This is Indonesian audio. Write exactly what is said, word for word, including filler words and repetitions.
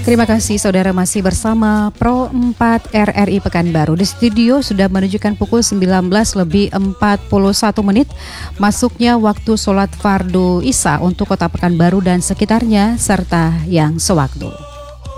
Terima kasih saudara masih bersama Pro empat R R I Pekanbaru. Di studio sudah menunjukkan pukul sembilan belas lebih empat puluh satu menit. Masuknya waktu sholat fardu Isya untuk kota Pekanbaru dan sekitarnya serta yang sewaktu.